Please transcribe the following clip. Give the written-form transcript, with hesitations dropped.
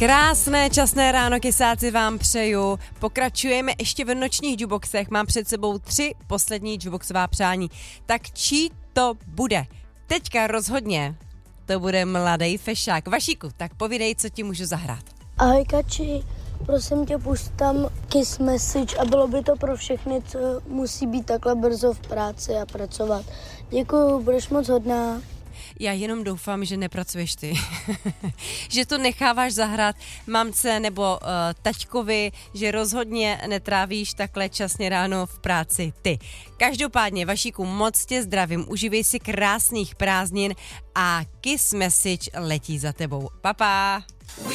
Krásné časné ráno, kysáci, vám přeju. Pokračujeme ještě v nočních jukeboxech. Mám před sebou 3 poslední jukeboxová přání. Tak čí to bude? Teďka rozhodně to bude Mladej fešák. Vašíku, tak povídej, co ti můžu zahrát. Ahoj Kači, prosím tě, pusť tam Kiss Message a bylo by to pro všechny, co musí být takhle brzo v práci a pracovat. Děkuju, budeš moc hodná. Já jenom doufám, že nepracuješ ty. Že to necháváš zahrát mamce nebo taťkovi, že rozhodně netrávíš takhle časně ráno v práci ty. Každopádně, Vašíku, moc tě zdravím, užívej si krásných prázdnin a Kiss Message letí za tebou. Pa, pa.